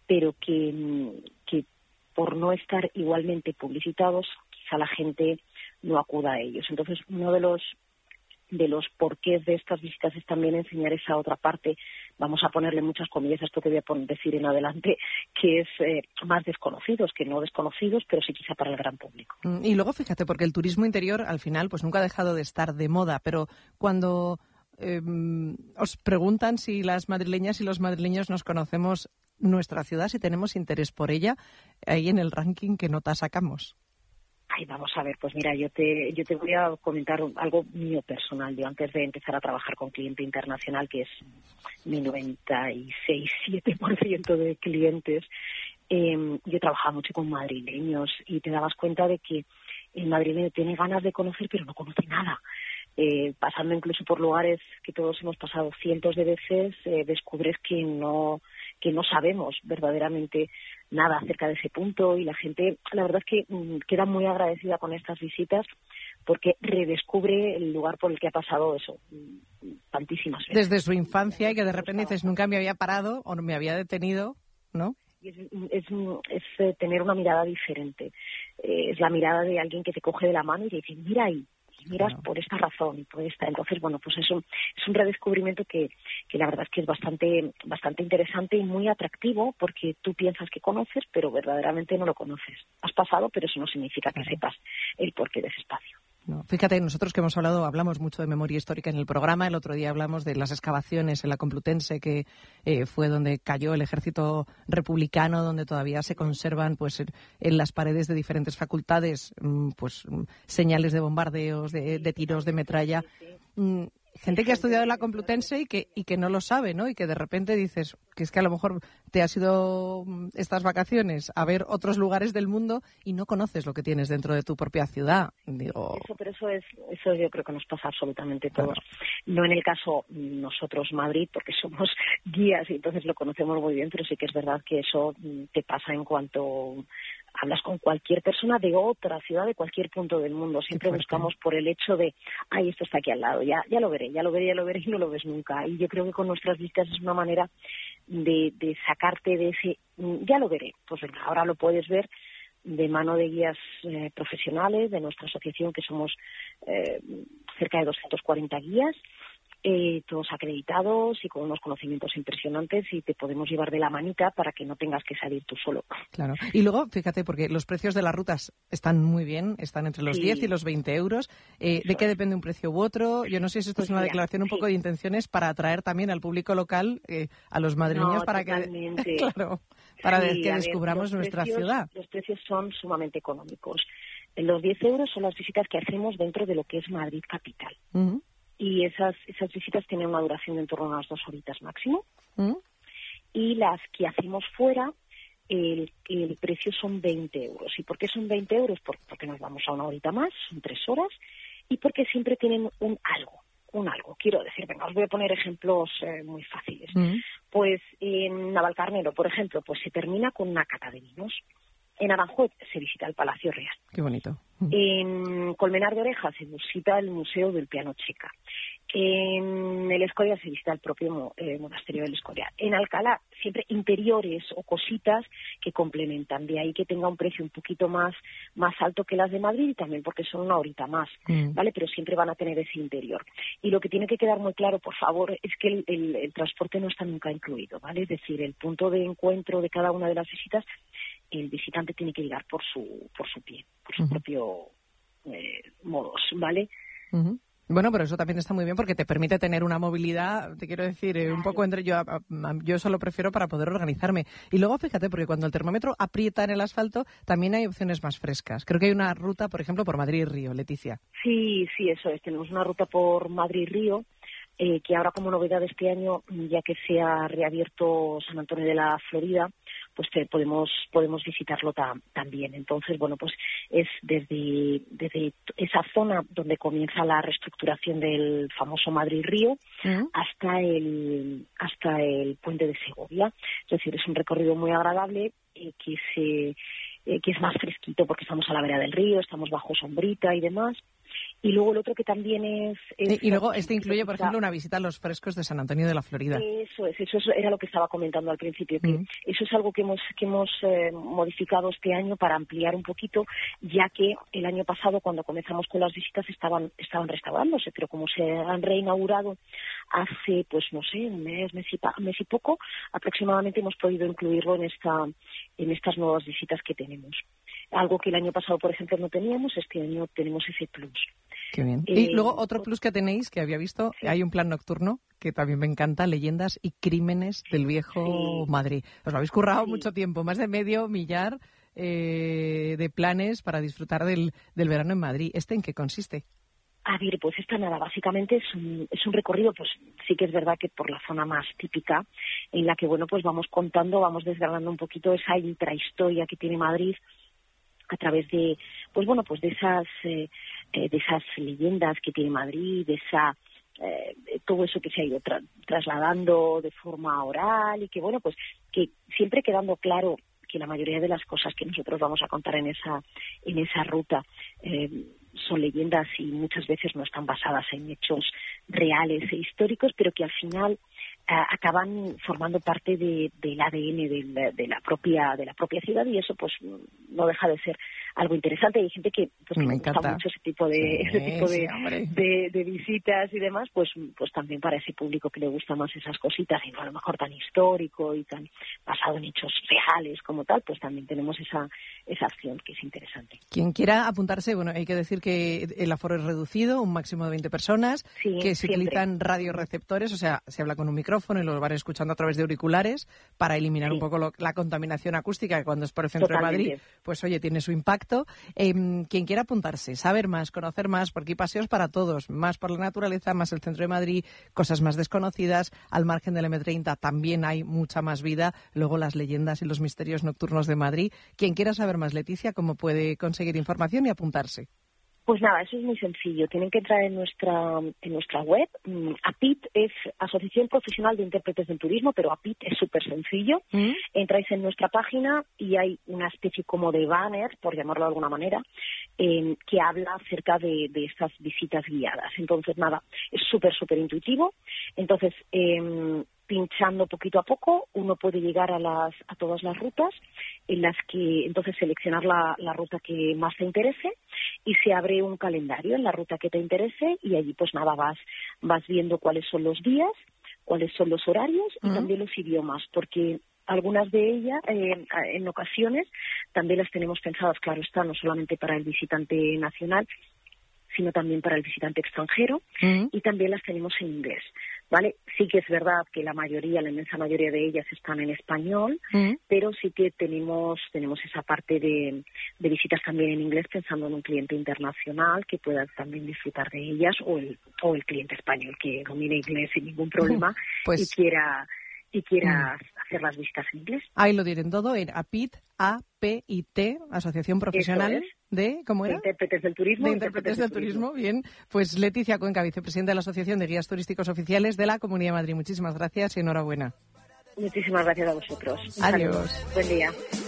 pero que por no estar igualmente publicitados, quizá la gente no acuda a ellos. Entonces, uno de los porqués de estas visitas es también enseñar esa otra parte, vamos a ponerle muchas comillas a esto que voy a decir en adelante, que es más desconocidos que no desconocidos, pero sí quizá para el gran público. Y luego fíjate, porque el turismo interior al final pues nunca ha dejado de estar de moda, pero cuando os preguntan si las madrileñas y los madrileños nos conocemos nuestra ciudad, si tenemos interés por ella, ahí en el ranking, ¿qué nota sacamos? Ay, vamos a ver, pues mira, yo te voy a comentar algo mío personal. Yo antes de empezar a trabajar con cliente internacional, que es mi 96,7% de clientes, yo trabajaba mucho con madrileños y te dabas cuenta de que el madrileño tiene ganas de conocer, pero no conoce nada. Pasando incluso por lugares que todos hemos pasado cientos de veces, descubres que no sabemos verdaderamente nada acerca de ese punto, y la gente, la verdad es que queda muy agradecida con estas visitas porque redescubre el lugar por el que ha pasado eso tantísimas veces. Desde su infancia, y que de repente dices, nunca me había parado o no me había detenido, ¿no? Y es tener una mirada diferente. Es la mirada de alguien que te coge de la mano y te dice, mira ahí. Miras por esta razón y por esta. Entonces, bueno, pues es un redescubrimiento que la verdad es que es bastante interesante y muy atractivo, porque tú piensas que conoces, pero verdaderamente no lo conoces. Has pasado, pero eso no significa que sepas el porqué de ese espacio. No, fíjate, nosotros que hablamos mucho de memoria histórica en el programa. El otro día hablamos de las excavaciones en la Complutense, que fue donde cayó el ejército republicano, donde todavía se conservan pues en las paredes de diferentes facultades pues señales de bombardeos, de tiros de metralla. Gente que ha estudiado en la Complutense y que no lo sabe, ¿no? Y que de repente dices que es que a lo mejor te has ido estas vacaciones a ver otros lugares del mundo y no conoces lo que tienes dentro de tu propia ciudad. Digo... Eso yo creo que nos pasa absolutamente todos. Claro. No en el caso nosotros Madrid, porque somos guías y entonces lo conocemos muy bien, pero sí que es verdad que eso te pasa en cuanto hablas con cualquier persona de otra ciudad, de cualquier punto del mundo. Siempre buscamos por el hecho de, ay, esto está aquí al lado, ya lo veré, y no lo ves nunca. Y yo creo que con nuestras visitas es una manera de sacarte de ese, ya lo veré. Pues venga, ahora lo puedes ver de mano de guías profesionales de nuestra asociación, que somos cerca de 240 guías, todos acreditados y con unos conocimientos impresionantes, y te podemos llevar de la manita para que no tengas que salir tú solo. Claro. Y luego, fíjate, porque los precios de las rutas están muy bien, están entre los 10 y los 20 euros. ¿De qué depende un precio u otro? Yo no sé si esto es una declaración un poco de intenciones para atraer también al público local, a los madrileños, para totalmente. Que que descubramos nuestra ciudad. Los precios son sumamente económicos. Los 10 euros son las visitas que hacemos dentro de lo que es Madrid capital. Uh-huh. Y esas visitas tienen una duración de en torno a unas 2 horitas máximo. Y las que hacemos fuera, el precio son 20 euros. ¿Y por qué son 20 euros? Porque nos vamos a una horita más, son 3 horas, y porque siempre tienen un algo. Quiero decir, venga, os voy a poner ejemplos muy fáciles. Pues en Navalcarnero, por ejemplo, pues se termina con una cata de vinos. En Aranjuez se visita el Palacio Real. Qué bonito. En Colmenar de Oreja se visita el Museo del Piano Checa. En el Escorial se visita el propio monasterio del Escorial. En Alcalá, siempre interiores o cositas que complementan. De ahí que tenga un precio un poquito más alto que las de Madrid, y también porque son una horita más, ¿vale? Pero siempre van a tener ese interior. Y lo que tiene que quedar muy claro, por favor, es que el transporte no está nunca incluido, ¿vale? Es decir, el punto de encuentro de cada una de las visitas, el visitante tiene que llegar por su pie, por su propio modos, ¿vale? Uh-huh. Bueno, pero eso también está muy bien porque te permite tener una movilidad, te quiero decir, un poco entre yo eso lo prefiero para poder organizarme. Y luego fíjate, porque cuando el termómetro aprieta en el asfalto, también hay opciones más frescas. Creo que hay una ruta, por ejemplo, por Madrid y Río, Leticia. Sí, eso es. Tenemos una ruta por Madrid y Río, que ahora, como novedad de este año, ya que se ha reabierto San Antonio de la Florida, pues podemos visitarlo también. Entonces, bueno, pues es desde esa zona donde comienza la reestructuración del famoso Madrid-Río hasta el puente de Segovia. Es decir, es un recorrido muy agradable, que es más fresquito porque estamos a la vera del río, estamos bajo sombrita y demás. Y luego el otro que también es y luego incluye, por ejemplo, una visita a los frescos de San Antonio de la Florida. Eso era lo que estaba comentando al principio, que eso es algo que hemos modificado este año para ampliar un poquito, ya que el año pasado, cuando comenzamos con las visitas, estaban restaurándose, pero como se han reinaugurado hace, pues no sé, un mes y poco, aproximadamente hemos podido incluirlo en estas nuevas visitas que tenemos. Algo que el año pasado, por ejemplo, no teníamos, este año tenemos ese plus. Qué bien. Y luego otro plus que tenéis, que había visto, sí. Hay un plan nocturno que también me encanta, Leyendas y Crímenes del Viejo Madrid. Os lo habéis currado mucho tiempo, más de medio millar de planes para disfrutar del verano en Madrid. ¿En qué consiste? A ver, pues nada, básicamente es un recorrido, pues sí que es verdad que por la zona más típica, en la que, bueno, pues vamos desgranando un poquito esa intrahistoria que tiene Madrid a través de, pues bueno, pues de esas leyendas que tiene Madrid, de todo eso que se ha ido trasladando de forma oral y que, bueno, pues que siempre quedando claro que la mayoría de las cosas que nosotros vamos a contar en esa ruta son leyendas y muchas veces no están basadas en hechos reales e históricos, pero que al final acaban formando parte del ADN de la propia ciudad, y eso pues no deja de ser algo interesante. Hay gente que pues me gusta mucho ese tipo de visitas y demás, pues también para ese público que le gusta más esas cositas y no a lo mejor tan histórico y tan basado en hechos reales como tal, pues también tenemos esa acción que es interesante. Quien quiera apuntarse, bueno, hay que decir que el aforo es reducido, un máximo de 20 personas, que se utilizan radioreceptores, o sea, se habla con un micrófono y lo van escuchando a través de auriculares para eliminar un poco la contaminación acústica, que cuando es por el centro de Madrid, pues oye, tiene su impacto. Quien quiera apuntarse, saber más, conocer más, porque hay paseos para todos, más por la naturaleza, más el centro de Madrid, cosas más desconocidas, al margen del M30 también hay mucha más vida, luego las leyendas y los misterios nocturnos de Madrid. Quien quiera saber más, Leticia, ¿cómo puede conseguir información y apuntarse? Pues nada, eso es muy sencillo. Tienen que entrar en nuestra web. APIT es Asociación Profesional de Intérpretes del Turismo, pero APIT es súper sencillo. Entráis en nuestra página y hay una especie como de banner, por llamarlo de alguna manera, que habla acerca de estas visitas guiadas. Entonces, nada, es súper intuitivo. Entonces, pinchando poquito a poco, uno puede llegar a todas las rutas, en las que entonces seleccionar la ruta que más te interese, y se abre un calendario en la ruta que te interese, y allí pues nada, vas viendo cuáles son los días, cuáles son los horarios y también los idiomas, porque algunas de ellas, en ocasiones, también las tenemos pensadas, claro está, no solamente para el visitante nacional, sino también para el visitante extranjero, y también las tenemos en inglés, ¿vale? Sí que es verdad que la inmensa mayoría de ellas están en español, pero sí que tenemos esa parte de visitas también en inglés, pensando en un cliente internacional que pueda también disfrutar de ellas, o el cliente español que domine inglés sin ningún problema y quiera hacer las visitas en inglés. Ahí lo dirán todo en APIT, A-P-I-T, Asociación Profesional de, ¿cómo era? De Intérpretes del Turismo. De Intérpretes del Turismo, bien. Pues Leticia Cuenca, vicepresidenta de la Asociación de Guías Turísticos Oficiales de la Comunidad de Madrid. Muchísimas gracias y enhorabuena. Muchísimas gracias a vosotros. Adiós. Buen día.